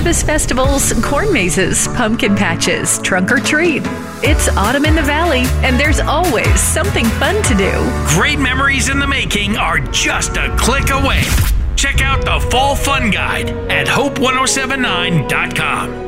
Harvest festivals, corn mazes, pumpkin patches, trunk or treat. It's autumn in the valley, and there's always something fun to do. Great memories in the making are just a click away. Check out the Fall Fun Guide at hope1079.com.